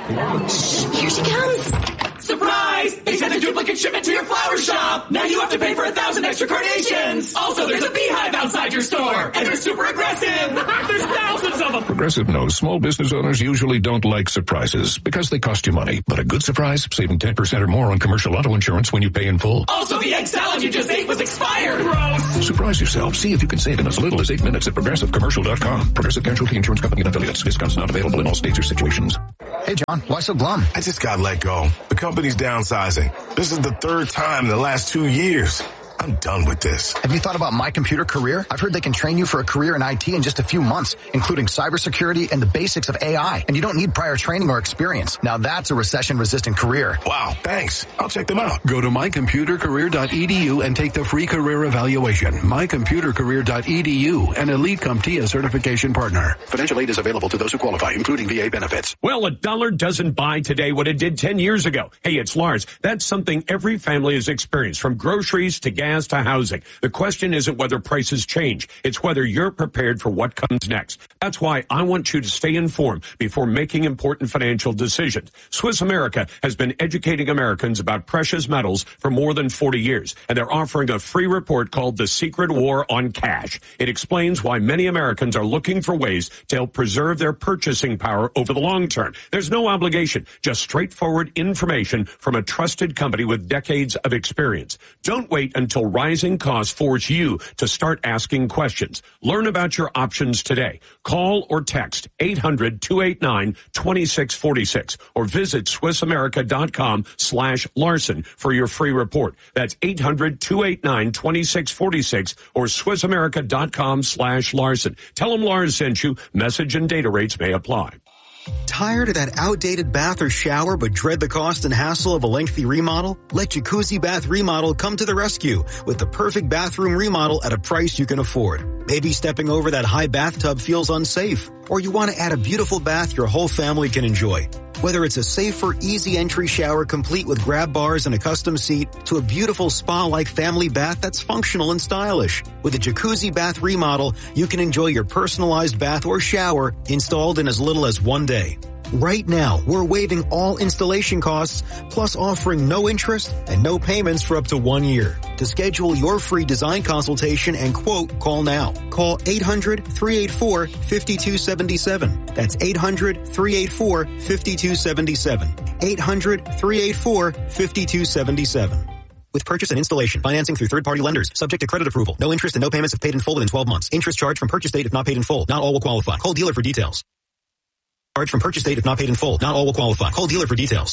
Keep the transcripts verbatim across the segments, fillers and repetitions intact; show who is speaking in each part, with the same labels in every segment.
Speaker 1: Here she comes.
Speaker 2: Surprise! They sent a duplicate shipment to your flower shop! Now you have to pay for a thousand extra carnations! Also, there's a beehive outside your store! And they're super aggressive! There's thousands of them!
Speaker 3: Progressive knows small business owners usually don't like surprises because they cost you money. But a good surprise, saving ten percent or more on commercial auto insurance when you pay in full.
Speaker 2: Also, the egg salad you just ate was expired! Gross!
Speaker 3: Surprise yourself. See if you can save in as little as eight minutes at progressive commercial dot com. Progressive Casualty Insurance Company and affiliates. Discounts not available in all states or situations.
Speaker 4: Hey, John, why so glum?
Speaker 5: I just got let go. The company's downsizing. This is the third time in the last two years. I'm done with this.
Speaker 4: Have you thought about My Computer Career? I've heard they can train you for a career in I T in just a few months, including cybersecurity and the basics of A I. And you don't need prior training or experience. Now that's a recession-resistant career.
Speaker 5: Wow, thanks. I'll check them out.
Speaker 6: Go to my computer career dot e d u and take the free career evaluation. my computer career dot e d u, an Elite CompTIA certification partner. Financial aid is available to those who qualify, including V A benefits.
Speaker 7: Well, a dollar doesn't buy today what it did ten years ago. Hey, it's Lars. That's something every family has experienced, from groceries to gas to housing. The question isn't whether prices change. It's whether you're prepared for what comes next. That's why I want you to stay informed before making important financial decisions. Swiss America has been educating Americans about precious metals for more than forty years, and they're offering a free report called The Secret War on Cash. It explains why many Americans are looking for ways to help preserve their purchasing power over the long term. There's no obligation, just straightforward information from a trusted company with decades of experience. Don't wait until rising costs force you to start asking questions. Learn about your options today. Call or text eight hundred, two eight nine, two six four six or visit swiss america dot com slash Larson for your free report. That's eight hundred, two eight nine, two six four six or swiss america dot com slash Larson. Tell them Lars sent you. Message and data rates may apply.
Speaker 8: Tired of that outdated bath or shower but dread the cost and hassle of a lengthy remodel? Let Jacuzzi Bath Remodel come to the rescue with the perfect bathroom remodel at a price you can afford. Maybe stepping over that high bathtub feels unsafe, or you want to add a beautiful bath your whole family can enjoy. Whether it's a safer, easy entry shower complete with grab bars and a custom seat to a beautiful spa-like family bath that's functional and stylish. With a Jacuzzi Bath Remodel, you can enjoy your personalized bath or shower installed in as little as one day. Right now, we're waiving all installation costs, plus offering no interest and no payments for up to one year. To schedule your free design consultation and quote, call now. Call eight hundred, three eight four, five two seven seven. That's eight hundred, three eight four, five two seven seven. eight hundred, three eight four, five two seven seven. With purchase and installation, financing through third-party lenders, subject to credit approval. No interest and no payments if paid in full within twelve months. Interest charged from purchase date if not paid in full. Not all will qualify. Call dealer for details. Charge from purchase date if not paid in full. Not all will qualify. Call dealer for details.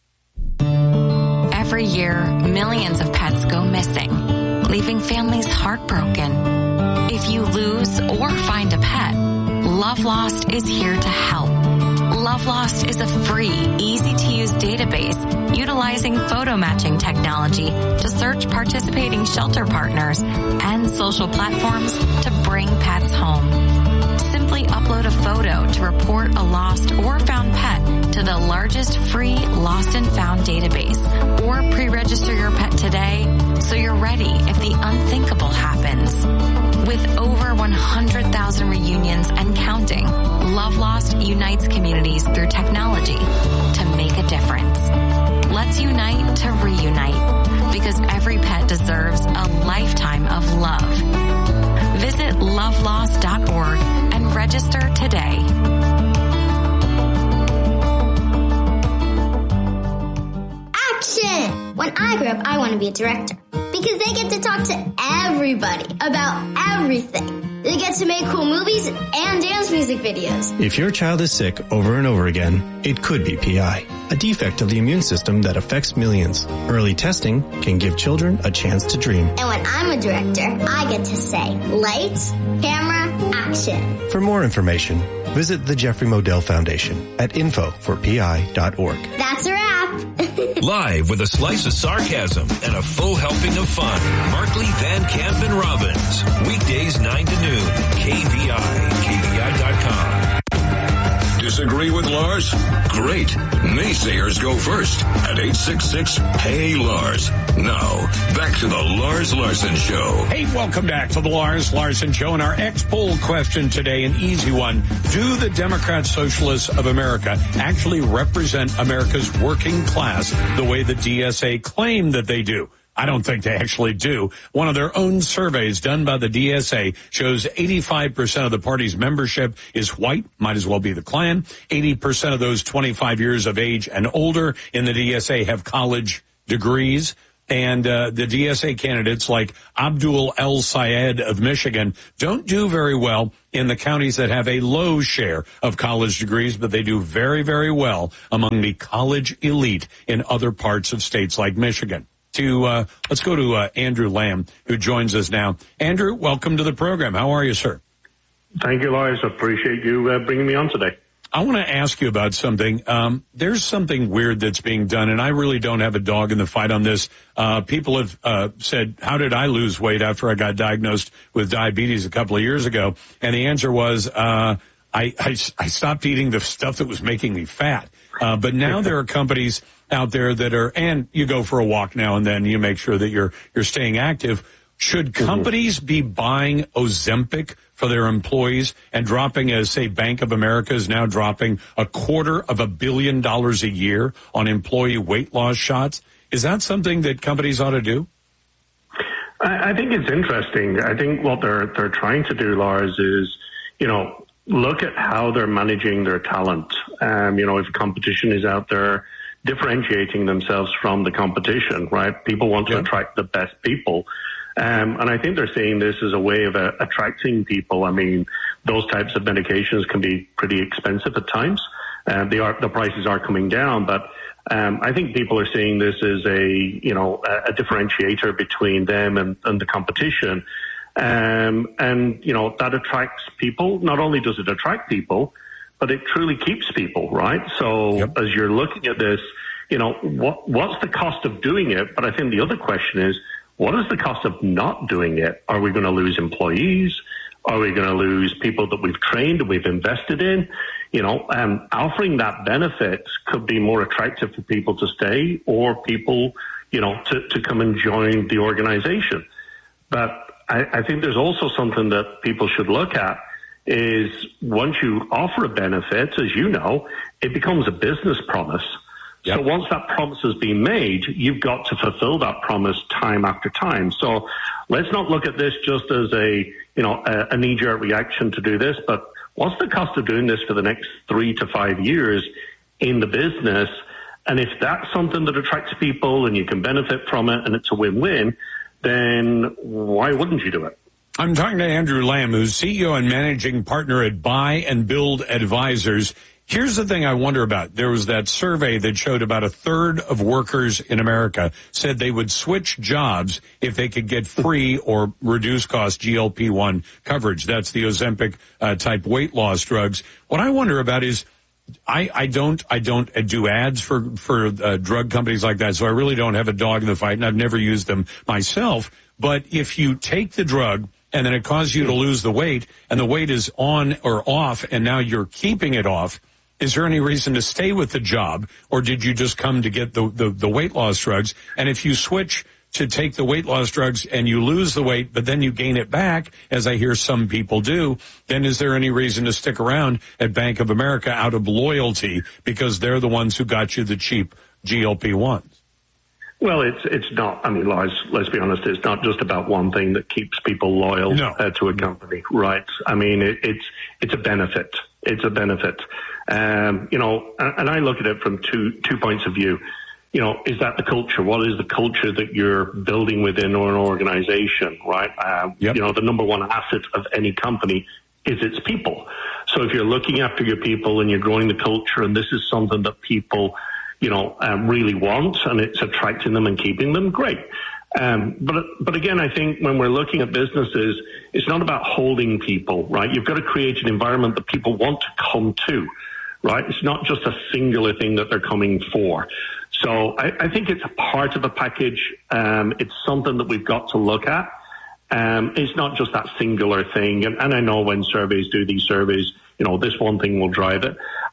Speaker 9: Every year, millions of pets go missing, leaving families heartbroken. If you lose or find a pet, Love Lost is here to help. Love Lost is a free, easy-to-use database utilizing photo matching technology to search participating shelter partners and social platforms to bring pets home. Simply upload a photo to report a lost or found pet to the largest free lost and found database, or pre-register your pet today so you're ready if the unthinkable happens. With over one hundred thousand reunions and counting, Love Lost unites communities through technology to make a difference. Let's unite to reunite, because every pet deserves a lifetime of love. Visit love lost dot org and register today.
Speaker 10: Action! When I grow up, I want to be a director, because they get to talk to everybody about everything. They get to make cool movies and dance music videos.
Speaker 11: If your child is sick over and over again, it could be P I, a defect of the immune system that affects millions. Early testing can give children a chance to dream.
Speaker 10: And when I'm a director, I get to say, lights, camera, action.
Speaker 11: For more information, visit the Jeffrey Modell Foundation at info for p i dot org.
Speaker 10: That's a wrap.
Speaker 12: Live with a slice of sarcasm and a full helping of fun, Markley, Van Camp, and Robbins. Weekdays nine to noon, K V I, K V I dot com. Disagree with Lars? Great. Naysayers go first at eight six six, P A Y, L A R S. Now, back to the Lars Larson Show.
Speaker 7: Hey, welcome back to the Lars Larson Show. And our ex-poll question today, an easy one. Do the Democrat Socialists of America actually represent America's working class the way the D S A claim that they do? I don't think they actually do. One of their own surveys done by the D S A shows eighty-five percent of the party's membership is white, might as well be the Klan. eighty percent of those twenty-five years of age and older in the D S A have college degrees. And uh, the D S A candidates like Abdul El Sayed of Michigan don't do very well in the counties that have a low share of college degrees, but they do very, very well among the college elite in other parts of states like Michigan. To uh, let's go to uh, Andrew Lamb, who joins us now. Andrew, welcome to the program. How are you, sir?
Speaker 1: Thank you, Lars. I appreciate you uh, bringing me on today.
Speaker 7: I want to ask you about something. Um, there's something weird that's being done, and I really don't have a dog in the fight on this. Uh, people have uh, said, how did I lose weight after I got diagnosed with diabetes a couple of years ago? And the answer was, uh, I, I, I stopped eating the stuff that was making me fat. Uh, but now there are companies out there that are, and you go for a walk now and then, you make sure that you're you're staying active. Should companies be buying Ozempic for their employees and dropping, as say Bank of America is now dropping a quarter of a billion dollars a year on employee weight loss shots? Is that something that companies ought to do?
Speaker 1: I, I think it's interesting. I think what they're they're trying to do, Lars, is, you know, look at how they're managing their talent. Um, you know, if competition is out there, differentiating themselves from the competition, right? People want to yeah. attract the best people. Um, and I think they're seeing this as a way of uh, attracting people. I mean, those types of medications can be pretty expensive at times. Uh, they are, the prices are coming down, but um, I think people are seeing this as a, you know, a, a differentiator between them and, and the competition. Um, and, you know, that attracts people. Not only does it attract people, but it truly keeps people, right? So yep. as you're looking at this, you know, what what's the cost of doing it? But I think the other question is, what is the cost of not doing it? Are we going to lose employees? Are we going to lose people that we've trained and we've invested in? You know, um, offering that benefit could be more attractive for people to stay or people, you know, to, to come and join the organization. But I, I think there's also something that people should look at is once you offer a benefit, as you know, it becomes a business promise. Yep. So once that promise has been made, you've got to fulfill that promise time after time. So let's not look at this just as a, you know, a, a knee-jerk reaction to do this, but what's the cost of doing this for the next three to five years in the business? And if that's something that attracts people and you can benefit from it and it's a win-win, then why wouldn't you do it?
Speaker 7: I'm talking to Andrew Lamb, who's C E O and managing partner at Buy and Build Advisors. Here's the thing I wonder about. There was that survey that showed about a third of workers in America said they would switch jobs if they could get free or reduced cost G L P one coverage. That's the Ozempic uh, type weight loss drugs. What I wonder about is I, I don't I don't do ads for, for uh, drug companies like that, so I really don't have a dog in the fight, and I've never used them myself. But if you take the drug and then it causes you to lose the weight, and the weight is on or off, and now you're keeping it off, is there any reason to stay with the job, or did you just come to get the, the, the weight loss drugs? And if you switch to take the weight loss drugs and you lose the weight, but then you gain it back, as I hear some people do, then is there any reason to stick around at Bank of America out of loyalty because they're the ones who got you the cheap G L P ones?
Speaker 1: Well, it's it's not. I mean, Lars, let's be honest. It's not just about one thing that keeps people loyal no. uh, to a company, right? I mean, it, it's it's a benefit. It's a benefit. Um, you know, and, and I look at it from two two points of view. You know, is that the culture? What is the culture that you're building within an organization, right? Um, yep. You know, the number one asset of any company is its people. So if you're looking after your people and you're growing the culture, and this is something that people, you know, um, really want, and it's attracting them and keeping them, great. Um, but but again, I think when we're looking at businesses, it's not about holding people, right? You've got to create an environment that people want to come to, right? It's not just a singular thing that they're coming for. So I, I think it's a part of a package. Um, it's something that we've got to look at. Um, it's not just that singular thing. And, and I know when surveys do these surveys, you know, this one thing will drive it.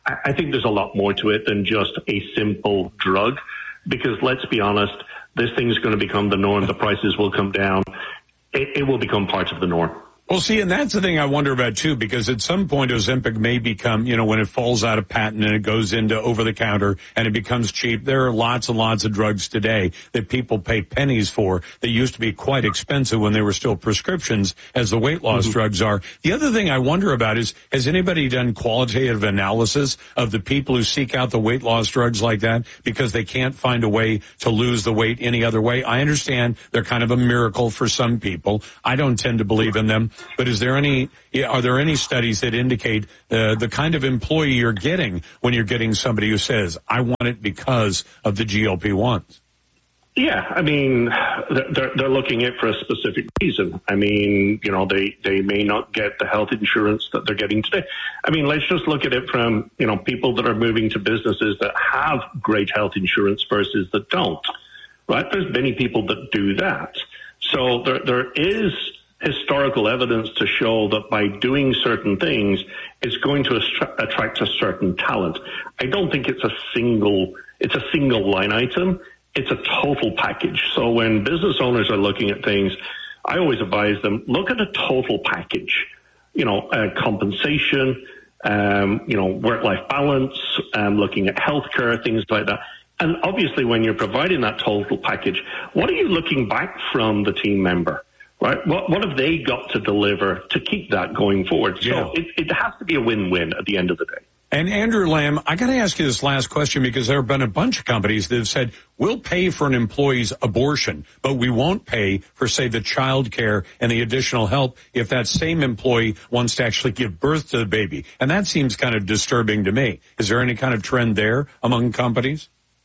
Speaker 1: I, I think there's a lot more to it than just a simple drug, because let's be honest, this thing is going to become the norm. The prices will come down. It, it will become part of the norm.
Speaker 7: Well, see, and that's the thing I wonder about, too, because at some point Ozempic may become, you know, when it falls out of patent and it goes into over-the-counter and it becomes cheap. There are lots and lots of drugs today that people pay pennies for that used to be quite expensive when they were still prescriptions, as the weight loss mm-hmm. drugs are. The other thing I wonder about is, has anybody done qualitative analysis of the people who seek out the weight loss drugs like that because they can't find a way to lose the weight any other way? I understand they're kind of a miracle for some people. I don't tend to believe in them. But is there any, are there any studies that indicate uh, the kind of employee you're getting when you're getting somebody who says, I want it because of the G L P ones?
Speaker 1: Yeah, I mean, they're, they're looking at it for a specific reason. I mean, you know, they, they may not get the health insurance that they're getting today. I mean, let's just look at it from, you know, people that are moving to businesses that have great health insurance versus that don't, right? There's many people that do that. So there there is historical evidence to show that by doing certain things, it's going to attract a certain talent. I don't think it's a single, it's a single line item. It's a total package. So when business owners are looking at things, I always advise them, look at a total package, you know, uh, compensation, um, you know, work-life balance, um, looking at healthcare, things like that. And obviously when you're providing that total package, what are you looking back from the team member? Right? What, what have they got to deliver to keep that going forward?
Speaker 7: Yeah.
Speaker 1: So it, it has to be a win-win at the end of the day.
Speaker 7: And Andrew Lamb, I got to ask you this last question, because there have been a bunch of companies that have said, we'll pay for an employee's abortion, but we won't pay for, say, the child care and the additional help if that same employee wants to actually give birth to the baby. And that seems kind of disturbing to me. Is there any kind of trend there among companies?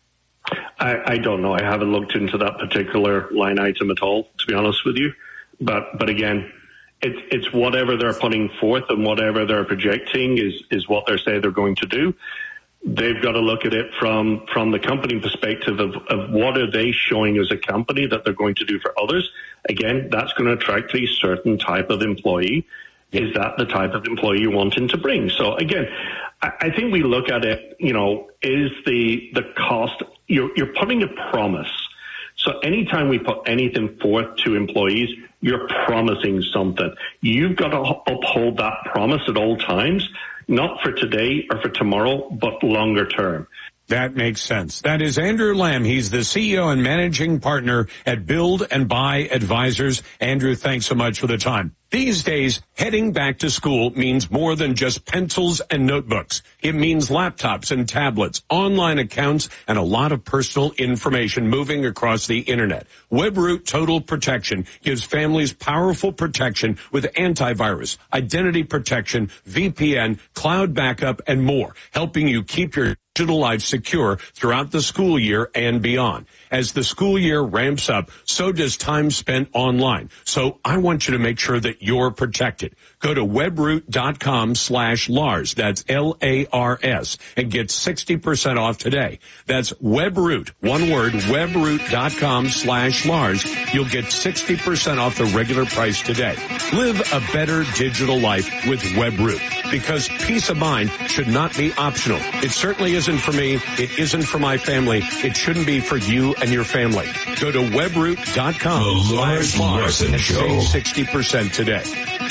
Speaker 1: I, I don't know. I haven't looked into that particular line item at all, to be honest with you. But but again, it's it's whatever they're putting forth and whatever they're projecting is is what they say they're going to do. They've got to look at it from from the company perspective of, of what are they showing as a company that they're going to do for others. Again, that's going to attract a certain type of employee. Is that the type of employee you're wanting to bring? So again, I, I think we look at it, you know, is the the cost, you're you're putting a promise. So anytime we put anything forth to employees, you're promising something. You've got to uphold that promise at all times, not for today or for tomorrow, but longer term.
Speaker 7: That makes sense. That is Andrew Lamb. He's the C E O and managing partner at Build and Buy Advisors. Andrew, thanks so much for the time. These days, heading back to school means more than just pencils and notebooks. It means laptops and tablets, online accounts, and a lot of personal information moving across the internet. WebRoot Total Protection gives families powerful protection with antivirus, identity protection, V P N, cloud backup, and more, helping you keep your digital life secure throughout the school year and beyond. As the school year ramps up, so does time spent online. So I want you to make sure that you're protected. Go to webroot.com slash Lars. That's L A R S, and get sixty percent off today. That's Webroot, one word, webroot.com slash Lars. You'll get sixty percent off the regular price today. Live a better digital life with Webroot, because peace of mind should not be optional. It certainly isn't for me. It isn't for my family. It shouldn't be for you and your family. Go to webroot.com slash Lars and save sixty percent today.